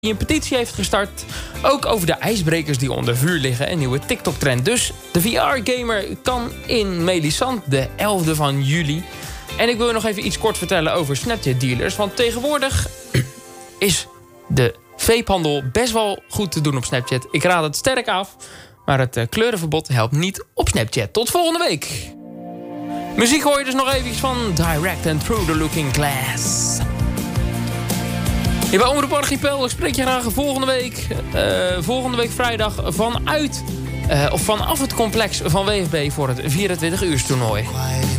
die een petitie heeft gestart. Ook over de ijsbrekers die onder vuur liggen. Een nieuwe TikTok-trend. Dus de VR-gamer kan in Melisande de 11e van juli. En ik wil je nog even iets kort vertellen over Snapchat-dealers. Want tegenwoordig is de vapehandel best wel goed te doen op Snapchat. Ik raad het sterk af. Maar het kleurenverbod helpt niet op Snapchat. Tot volgende week. Muziek hoor je dus nog even van Direct and Through the Looking Glass. Hier bij Omroep Archipel. Ik spreek je graag volgende week vrijdag vanaf het complex van WFB voor het 24 uur toernooi.